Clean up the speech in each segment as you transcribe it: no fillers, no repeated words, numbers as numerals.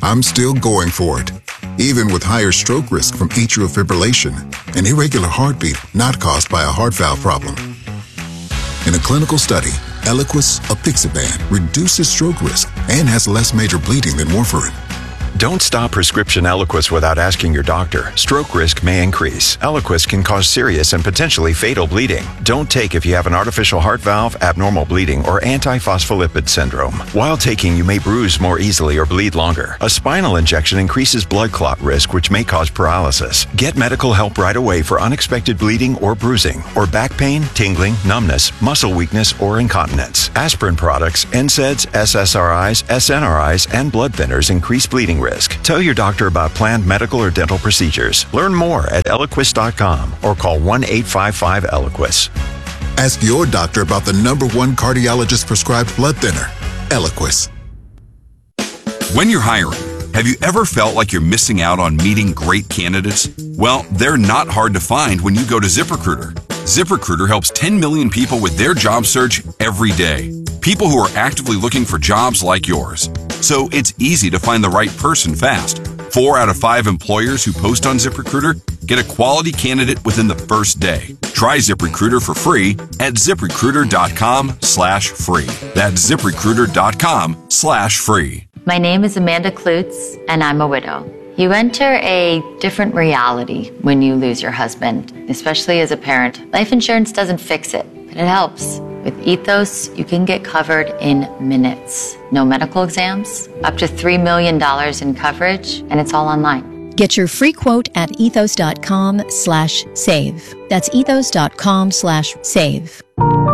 I'm still going for it, even with higher stroke risk from atrial fibrillation, an irregular heartbeat not caused by a heart valve problem. In a clinical study, Eliquis apixaban reduces stroke risk and has less major bleeding than warfarin. Don't stop prescription Eliquis without asking your doctor. Stroke risk may increase. Eliquis can cause serious and potentially fatal bleeding. Don't take if you have an artificial heart valve, abnormal bleeding, or antiphospholipid syndrome. While taking, you may bruise more easily or bleed longer. A spinal injection increases blood clot risk, which may cause paralysis. Get medical help right away for unexpected bleeding or bruising, or back pain, tingling, numbness, muscle weakness, or incontinence. Aspirin products, NSAIDs, SSRIs, SNRIs, and blood thinners increase bleeding risk. Tell your doctor about planned medical or dental procedures. Learn more at Eliquis.com or call 1-855-ELIQUIS. Ask your doctor about the #1 cardiologist-prescribed blood thinner, Eliquis. When you're hiring, have you ever felt like you're missing out on meeting great candidates? Well, they're not hard to find when you go to ZipRecruiter. ZipRecruiter helps 10 million people with their job search every day. People who are actively looking for jobs like yours. So it's easy to find the right person fast. 4 out of 5 employers who post on ZipRecruiter get a quality candidate within the first day. Try ZipRecruiter for free at ZipRecruiter.com/free. That's ZipRecruiter.com/free. My name is Amanda Klutz, and I'm a widow. You enter a different reality when you lose your husband, especially as a parent. Life insurance doesn't fix it, but it helps. With Ethos, you can get covered in minutes. No medical exams, up to $3 million in coverage, and it's all online. Get your free quote at ethos.com/save. That's ethos.com/save.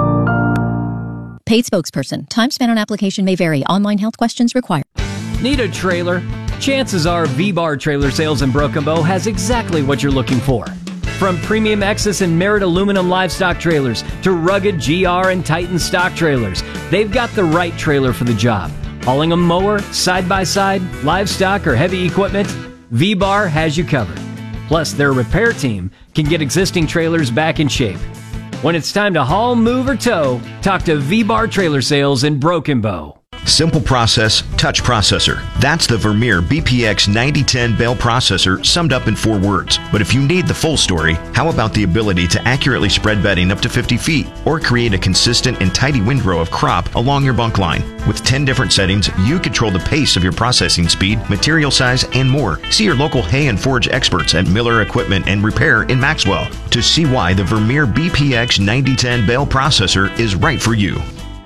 Paid spokesperson. Time spent on application may vary. Online health questions required. Need a trailer? Chances are V-Bar Trailer Sales in Broken Bow has exactly what you're looking for. From premium Exus and Merit aluminum livestock trailers to rugged GR and Titan stock trailers, they've got the right trailer for the job. Hauling a mower, side-by-side, livestock, or heavy equipment, V-Bar has you covered. Plus, their repair team can get existing trailers back in shape. When it's time to haul, move, or tow, talk to V-Bar Trailer Sales in Broken Bow. Simple process, touch processor. That's the Vermeer BPX 9010 bale processor summed up in 4 words. But if you need the full story, how about the ability to accurately spread bedding up to 50 feet or create a consistent and tidy windrow of crop along your bunk line? With 10 different settings, you control the pace of your processing speed, material size, and more. See your local hay and forage experts at Miller Equipment and Repair in Maxwell to see why the Vermeer BPX 9010 bale processor is right for you.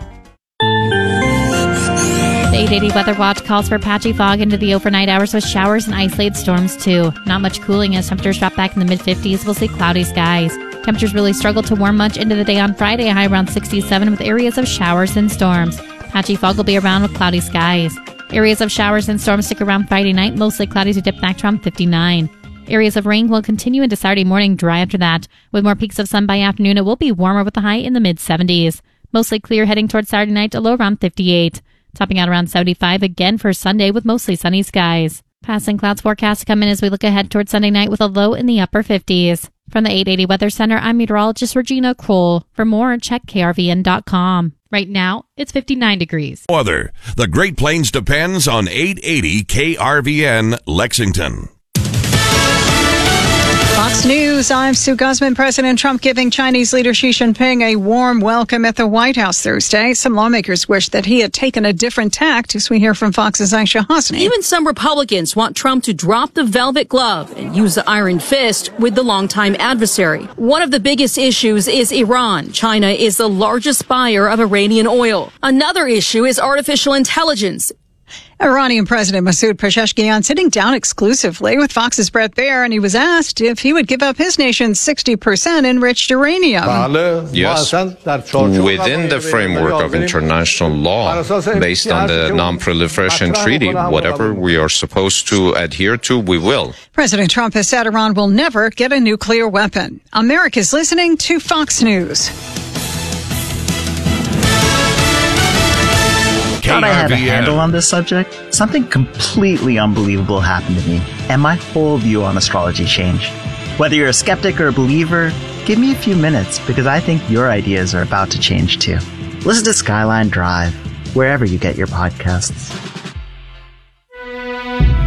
The 880 Weather Watch calls for patchy fog into the overnight hours with showers and isolated storms, too. Not much cooling as temperatures drop back in the mid-50s. We'll see cloudy skies. Temperatures really struggle to warm much into the day on Friday, a high around 67 with areas of showers and storms. Patchy fog will be around with cloudy skies. Areas of showers and storms stick around Friday night, mostly cloudy to dip back to around 59. Areas of rain will continue into Saturday morning, dry after that. With more peaks of sun by afternoon, it will be warmer with a high in the mid-70s. Mostly clear heading towards Saturday night, a low around 58. Topping out around 75 again for Sunday with mostly sunny skies. Passing clouds forecast to come in as we look ahead towards Sunday night with a low in the upper 50s. From the 880 Weather Center, I'm meteorologist Regina Kroll. For more, check krvn.com. Right now, it's 59 degrees. Weather. The Great Plains depends on 880 KRVN Lexington. Fox News, I'm Sue Guzman. President Trump giving Chinese leader Xi Jinping a warm welcome at the White House Thursday. Some lawmakers wish that he had taken a different tack, as we hear from Fox's Aisha Hosni. Even some Republicans want Trump to drop the velvet glove and use the iron fist with the longtime adversary. One of the biggest issues is Iran. China is the largest buyer of Iranian oil. Another issue is artificial intelligence. Iranian President Masoud Pezeshkian sitting down exclusively with Fox's Brett Baer, and he was asked if he would give up his nation's 60% enriched uranium. Yes, within the framework of international law, based on the Non-Proliferation Treaty, whatever we are supposed to adhere to, we will. President Trump has said Iran will never get a nuclear weapon. America's listening to Fox News. Thought I had a handle on this subject. Something completely unbelievable happened to me, and my whole view on astrology changed. Whether you're a skeptic or a believer, give me a few minutes because I think your ideas are about to change too. Listen to Skyline Drive, wherever you get your podcasts.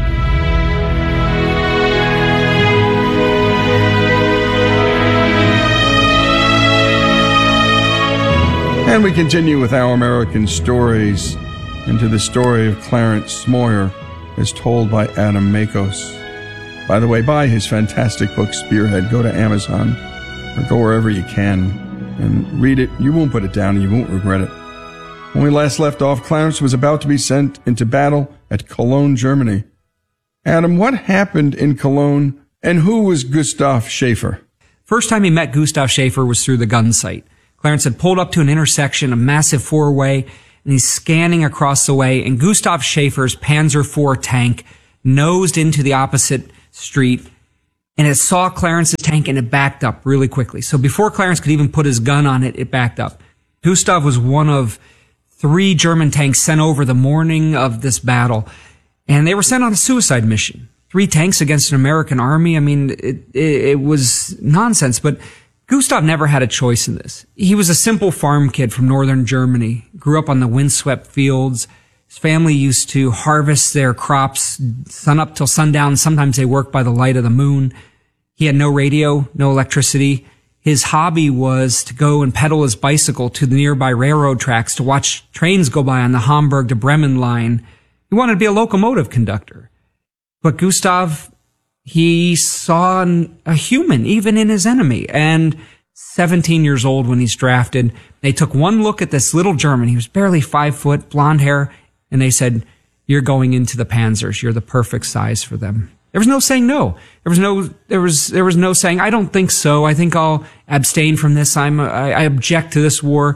And we continue with Our American Stories into the story of Clarence Smoyer as told by Adam Makos. By the way, buy his fantastic book, Spearhead. Go to Amazon or go wherever you can and read it. You won't put it down and you won't regret it. When we last left off, Clarence was about to be sent into battle at Cologne, Germany. Adam, what happened in Cologne and who was Gustav Schaefer? First time he met Gustav Schaefer was through the gun sight. Clarence had pulled up to an intersection, a massive four-way, and he's scanning across the way, and Gustav Schaefer's Panzer IV tank nosed into the opposite street, and it saw Clarence's tank, and it backed up really quickly. So before Clarence could even put his gun on it, it backed up. Gustav was one of 3 German tanks sent over the morning of this battle, and they were sent on a suicide mission. 3 tanks against an American army. I mean, it was nonsense, but Gustav never had a choice in this. He was a simple farm kid from northern Germany, grew up on the windswept fields. His family used to harvest their crops sun up till sundown. Sometimes they worked by the light of the moon. He had no radio, no electricity. His hobby was to go and pedal his bicycle to the nearby railroad tracks to watch trains go by on the Hamburg to Bremen line. He wanted to be a locomotive conductor. But Gustav, he saw a human, even in his enemy. And 17 years old when he's drafted, they took one look at this little German. He was barely 5 foot, blonde hair. And they said, you're going into the Panzers. You're the perfect size for them. There was no saying no. There was no saying, I don't think so. I think I'll abstain from this. I object to this war.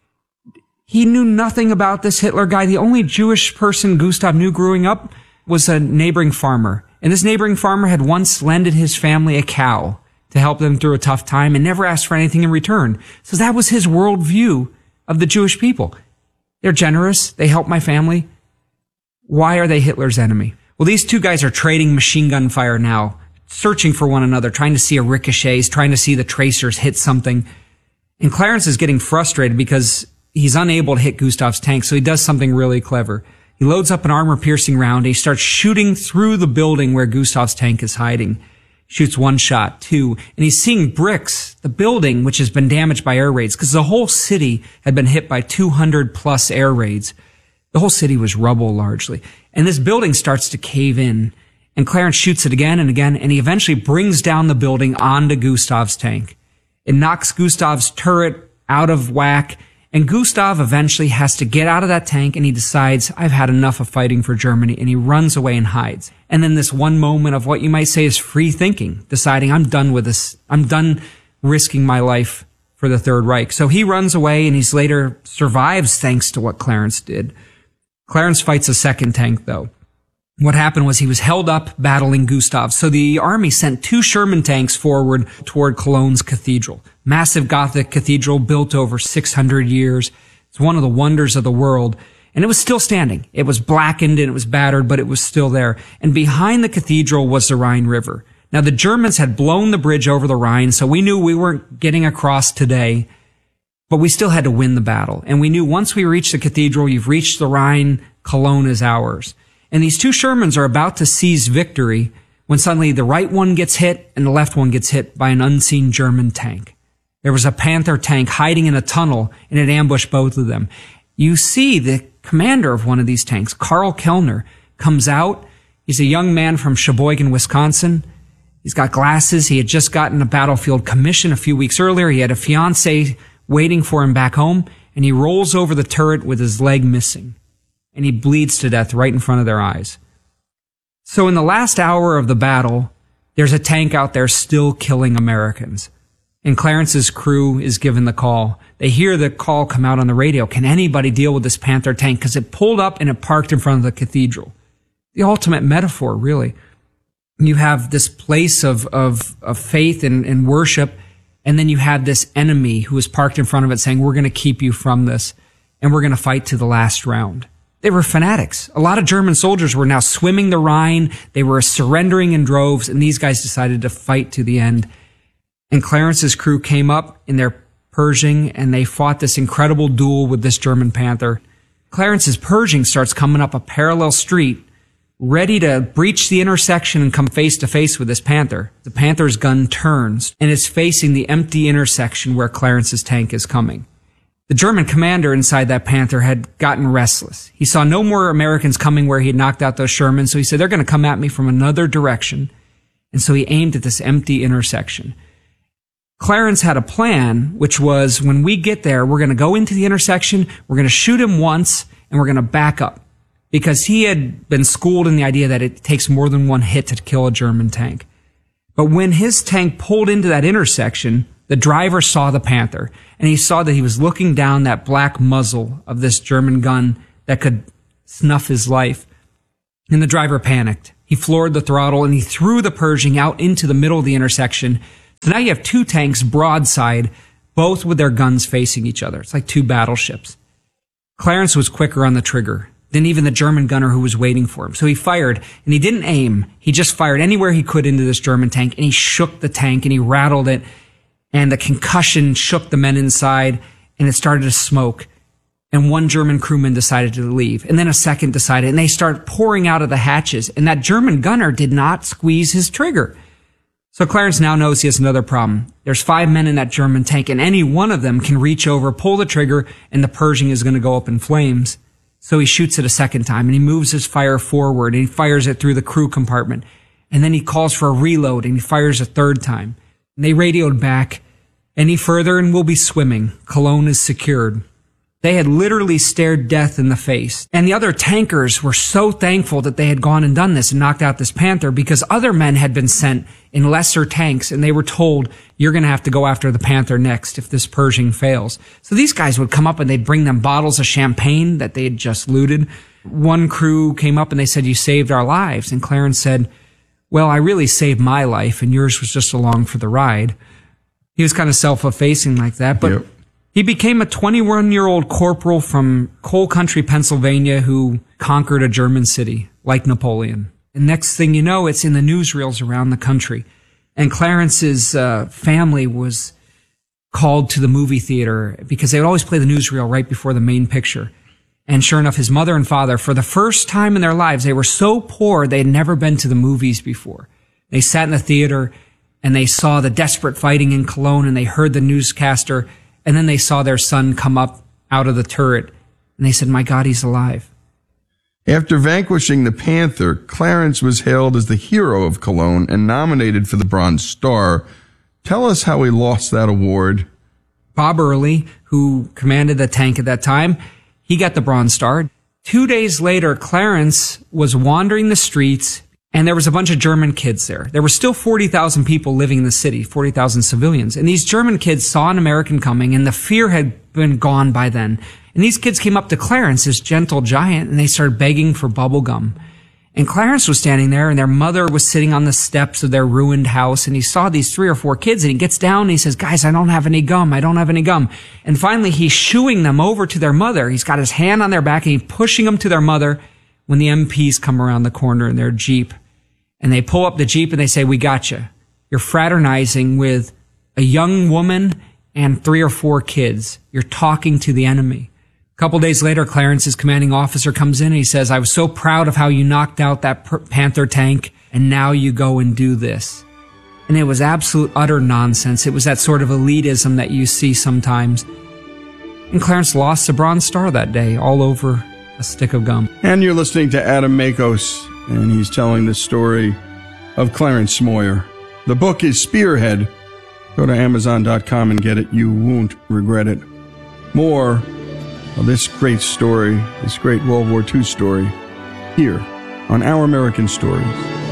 He knew nothing about this Hitler guy. The only Jewish person Gustav knew growing up was a neighboring farmer. And this neighboring farmer had once lended his family a cow to help them through a tough time and never asked for anything in return. So that was his worldview of the Jewish people. They're generous. They help my family. Why are they Hitler's enemy? Well, these 2 guys are trading machine gun fire now, searching for one another, trying to see a ricochets, trying to see the tracers hit something. And Clarence is getting frustrated because he's unable to hit Gustav's tank, so he does something really clever. He loads up an armor-piercing round, and he starts shooting through the building where Gustav's tank is hiding. Shoots 1 shot, 2, and he's seeing bricks, the building, which has been damaged by air raids, because the whole city had been hit by 200-plus air raids. The whole city was rubble, largely. And this building starts to cave in, and Clarence shoots it again and again, and he eventually brings down the building onto Gustav's tank. It knocks Gustav's turret out of whack, and Gustav eventually has to get out of that tank, and he decides, I've had enough of fighting for Germany, and he runs away and hides. And then this one moment of what you might say is free thinking, deciding, I'm done with this. I'm done risking my life for the Third Reich. So he runs away, and he's later survives thanks to what Clarence did. Clarence fights a second tank, though. What happened was he was held up battling Gustav. So the army sent 2 Sherman tanks forward toward Cologne's cathedral. Massive Gothic cathedral built over 600 years. It's one of the wonders of the world. And it was still standing. It was blackened and it was battered, but it was still there. And behind the cathedral was the Rhine River. Now the Germans had blown the bridge over the Rhine, so we knew we weren't getting across today. But we still had to win the battle. And we knew once we reached the cathedral, you've reached the Rhine, Cologne is ours. And these 2 Shermans are about to seize victory when suddenly the right one gets hit and the left one gets hit by an unseen German tank. There was a Panther tank hiding in a tunnel, and it ambushed both of them. You see the commander of one of these tanks, Karl Kellner, comes out. He's a young man from Sheboygan, Wisconsin. He's got glasses. He had just gotten a battlefield commission a few weeks earlier. He had a fiancée waiting for him back home, and he rolls over the turret with his leg missing, and he bleeds to death right in front of their eyes. So in the last hour of the battle, there's a tank out there still killing Americans, and Clarence's crew is given the call. They hear the call come out on the radio. Can anybody deal with this Panther tank? Because it pulled up and it parked in front of the cathedral. The ultimate metaphor, really. You have this place of faith and worship, and then you have this enemy who is parked in front of it saying, we're going to keep you from this, and we're going to fight to the last round. They were fanatics. A lot of German soldiers were now swimming the Rhine. They were surrendering in droves, and these guys decided to fight to the end. And Clarence's crew came up in their Pershing, and they fought this incredible duel with this German Panther. Clarence's Pershing starts coming up a parallel street, ready to breach the intersection and come face to face with this Panther. The Panther's gun turns and is facing the empty intersection where Clarence's tank is coming. The German commander inside that Panther had gotten restless. He saw no more Americans coming where he had knocked out those Shermans, so he said, they're going to come at me from another direction. And so he aimed at this empty intersection. Clarence had a plan, which was, when we get there, we're going to go into the intersection, we're going to shoot him once, and we're going to back up. Because he had been schooled in the idea that it takes more than one hit to kill a German tank. But when his tank pulled into that intersection, the driver saw the Panther, and he saw that he was looking down that black muzzle of this German gun that could snuff his life. And the driver panicked. He floored the throttle, and he threw the Pershing out into the middle of the intersection. So now you have two tanks broadside, both with their guns facing each other. It's like two battleships. Clarence was quicker on the trigger than even the German gunner who was waiting for him. So he fired, and he didn't aim. He just fired anywhere he could into this German tank, and he shook the tank, and he rattled it. And the concussion shook the men inside, and it started to smoke. And one German crewman decided to leave. And then a second decided, and they started pouring out of the hatches. And that German gunner did not squeeze his trigger. So Clarence now knows he has another problem. There's 5 men in that German tank, and any one of them can reach over, pull the trigger, and the Pershing is going to go up in flames. So he shoots it a second time, and he moves his fire forward, and he fires it through the crew compartment. And then he calls for a reload, and he fires a third time. And they radioed back, any further and we'll be swimming. Cologne is secured. They had literally stared death in the face. And the other tankers were so thankful that they had gone and done this and knocked out this Panther, because other men had been sent in lesser tanks, and they were told, you're going to have to go after the Panther next if this Pershing fails. So these guys would come up and they'd bring them bottles of champagne that they had just looted. One crew came up and they said, you saved our lives. And Clarence said, well, I really saved my life, and yours was just along for the ride. He was kind of self-effacing like that, but he became a 21-year-old corporal from Coal Country, Pennsylvania, who conquered a German city like Napoleon. And next thing you know, it's in the newsreels around the country. And Clarence's family was called to the movie theater because they would always play the newsreel right before the main picture. And sure enough, his mother and father, for the first time in their lives, they were so poor they had never been to the movies before. They sat in the theater and they saw the desperate fighting in Cologne, and they heard the newscaster, and then they saw their son come up out of the turret, and they said, my God, he's alive. After vanquishing the Panther, Clarence was hailed as the hero of Cologne and nominated for the Bronze Star. Tell us how he lost that award. Bob Early, who commanded the tank at that time, he got the Bronze Star. 2 days later, Clarence was wandering the streets, and there was a bunch of German kids there. There were still 40,000 people living in the city, 40,000 civilians. And these German kids saw an American coming, and the fear had been gone by then. And these kids came up to Clarence, this gentle giant, and they started begging for bubble gum. And Clarence was standing there, and their mother was sitting on the steps of their ruined house, and he saw these 3 or 4 kids, and he gets down and he says, guys, I don't have any gum. I don't have any gum. And finally, he's shooing them over to their mother. He's got his hand on their back, and he's pushing them to their mother when the MPs come around the corner in their Jeep. And they pull up the Jeep and they say, we got you. You're fraternizing with a young woman and 3 or 4 kids. You're talking to the enemy. A couple days later, Clarence's commanding officer comes in and he says, I was so proud of how you knocked out that Panther tank, and now you go and do this. And it was absolute, utter nonsense. It was that sort of elitism that you see sometimes. And Clarence lost the Bronze Star that day, all over a stick of gum. And you're listening to Adam Makos, and he's telling the story of Clarence Smoyer. The book is Spearhead. Go to Amazon.com and get it. You won't regret it. More of this great story, this great World War II story, here on Our American Stories.